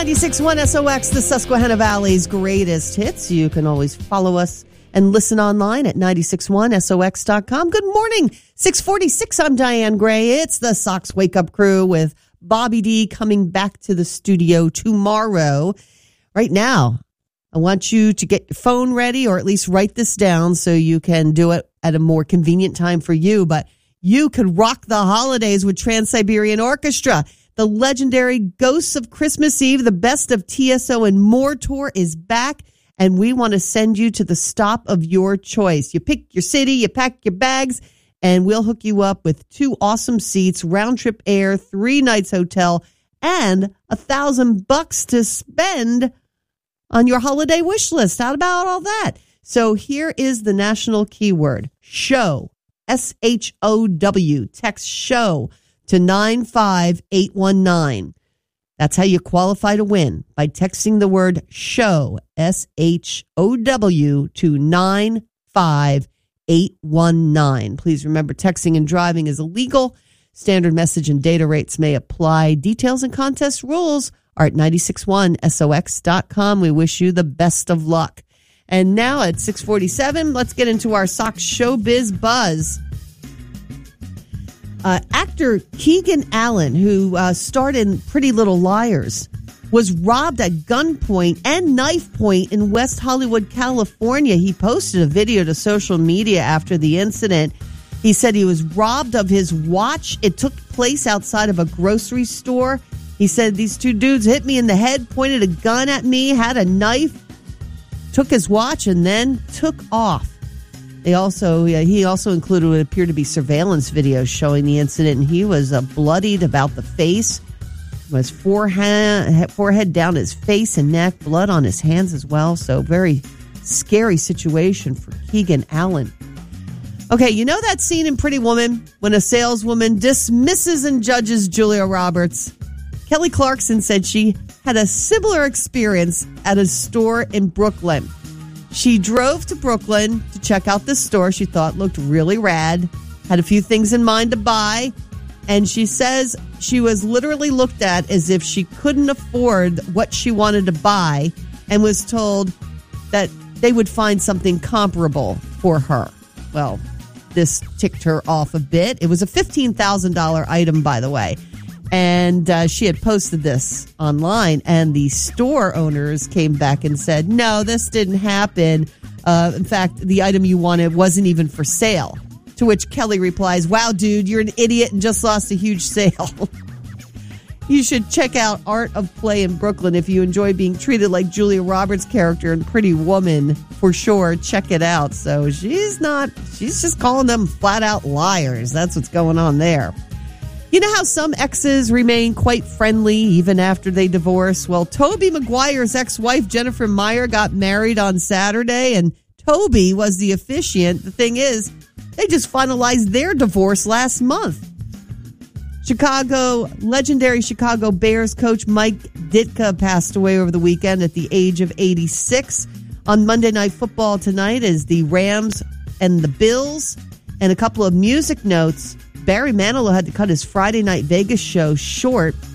96.1 SOX, the Susquehanna Valley's greatest hits. You can always follow us and listen online at 961sox.com. Good morning. 646. I'm Diane Gray. It's the Sox Wake Up Crew with Bobby D coming back to the studio tomorrow. Right now, I want you to get your phone ready, or at least write this down so you can do it at a more convenient time for you. But you could rock the holidays with Trans-Siberian Orchestra. The legendary Ghosts of Christmas Eve, the Best of TSO and More tour is back, and we want to send you to the stop of your choice. You pick your city, you pack your bags, and we'll hook you up with 2 awesome seats, round-trip air, 3 nights hotel, and $1,000 to spend on your holiday wish list. How about all that? So here is the national keyword, SHOW, SHOW, text SHOW to 95819. That's how you qualify to win, by texting the word SHOW, SHOW, to 95819. Please remember, texting and driving is illegal. Standard message and data rates may apply. Details and contest rules are at 961sox.com. We wish you the best of luck. And now at 647, let's get into our Sox showbiz buzz. Actor Keegan Allen, who starred in Pretty Little Liars, was robbed at gunpoint and knife point in West Hollywood, California. He posted a video to social media after the incident. He said he was robbed of his watch. It took place outside of a grocery store. He said these 2 dudes hit me in the head, pointed a gun at me, had a knife, took his watch, and then took off. He also included what appeared to be surveillance videos showing the incident, and he was bloodied about the face, his forehead down his face and neck, blood on his hands as well. So very scary situation for Keegan Allen. Okay, you know that scene in Pretty Woman when a saleswoman dismisses and judges Julia Roberts? Kelly Clarkson said she had a similar experience at a store in Brooklyn. She drove to Brooklyn to check out this store she thought looked really rad, had a few things in mind to buy, and she says she was literally looked at as if she couldn't afford what she wanted to buy, and was told that they would find something comparable for her. Well, this ticked her off a bit. It was a $15,000 item, by the way. And she had posted this online, and the store owners came back and said, no, this didn't happen. In fact, the item you wanted wasn't even for sale. To which Kelly replies, wow, dude, you're an idiot and just lost a huge sale. You should check out Art of Play in Brooklyn if you enjoy being treated like Julia Roberts' character in Pretty Woman. For sure, check it out. So she's just calling them flat out liars. That's what's going on there. You know how some exes remain quite friendly even after they divorce? Well, Tobey Maguire's ex-wife, Jennifer Meyer, got married on Saturday, and Toby was the officiant. The thing is, they just finalized their divorce last month. Legendary Chicago Bears coach Mike Ditka passed away over the weekend at the age of 86. On Monday Night Football tonight is the Rams and the Bills. And a couple of music notes. Barry Manilow had to cut his Friday Night Vegas show short